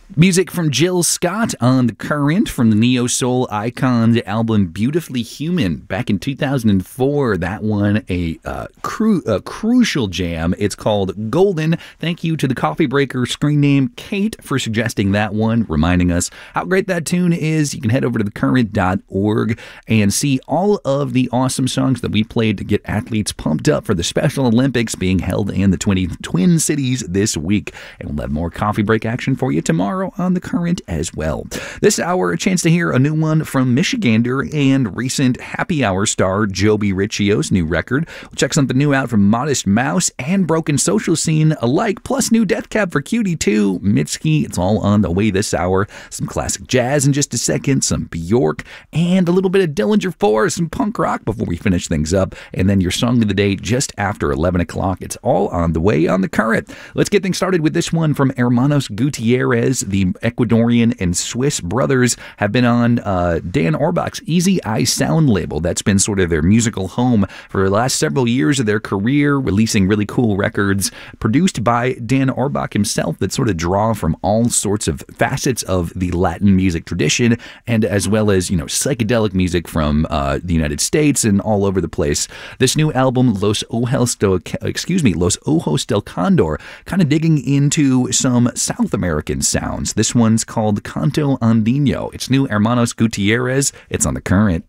Music from Jill Scott on The Current from the neo-soul icons album Beautifully Human back in 2004. That one, a crucial jam. It's called Golden. Thank you to the Coffee Breaker screen name Kate for suggesting that one, reminding us how great that tune is. You can head over to thecurrent.org and see all of the awesome songs that we played to get athletes pumped up for the Special Olympics being held in the Twin Cities this week. And we'll have more coffee break action for you tomorrow on The Current as well. This hour, a chance to hear a new one from Michigander and recent Happy Hour star Joby Riccio's new record. We'll check something new out from Modest Mouse and Broken Social Scene alike, plus new Death Cab for Cutie too. Mitski, it's all on the way this hour. Some classic jazz in just a second, some Bjork, and a little bit of Dillinger 4, some punk rock before we finish things up, and then your song of the day just after 11 o'clock. It's all on the way on The Current. Let's get things started with this one from Hermanos Gutierrez. The Ecuadorian and Swiss brothers have been on Dan Orbach's Easy Eye Sound label. That's been sort of their musical home for the last several years of their career, releasing really cool records produced by Dan Orbach himself that sort of draw from all sorts of facets of the Latin music tradition, and as well as, psychedelic music from the United States and all over the place. This new album, Los Ojos del Condor, kind of digging into some South American sounds. This one's called Canto Andino. It's new Hermanos Gutierrez. It's on The Current.